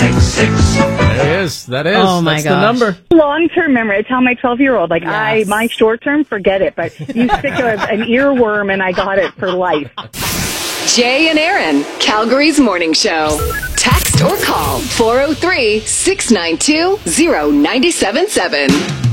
There it is. That is. Oh, my That's gosh. the number. Long-term memory. I tell my 12-year-old, my short-term, forget it. But you stick an earworm, and I got it for life. Jay and Aaron, Calgary's morning show. Text or call 403-692-0977.